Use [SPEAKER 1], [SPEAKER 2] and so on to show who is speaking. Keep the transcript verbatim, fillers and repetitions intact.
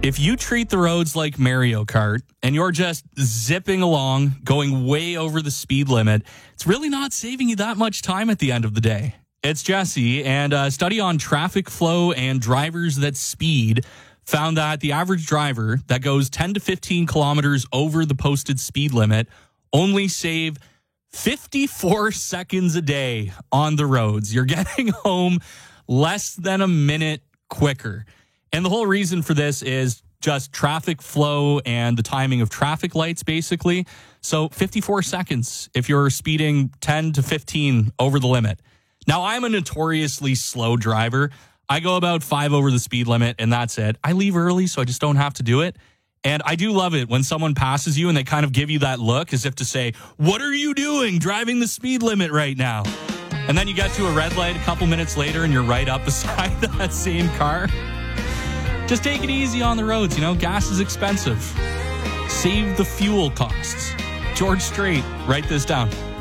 [SPEAKER 1] If you treat the roads like Mario Kart and you're just zipping along, going way over the speed limit, it's really not saving you that much time at the end of the day. It's Jesse, and a study on traffic flow and drivers that speed found that the average driver that goes ten to fifteen kilometers over the posted speed limit only save fifty-four seconds a day on the roads. You're getting home less than a minute quicker. And the whole reason for this is just traffic flow and the timing of traffic lights, basically. So fifty-four seconds if you're speeding ten to fifteen over the limit. Now, I'm a notoriously slow driver. I go about five over the speed limit, and that's it. I leave early, so I just don't have to do it. And I do love it when someone passes you and they kind of give you that look as if to say, what are you doing driving the speed limit right now? And then you get to a red light a couple minutes later and you're right up beside that same car. Just take it easy on the roads, you know, gas is expensive. Save the fuel costs. George Strait, write this down.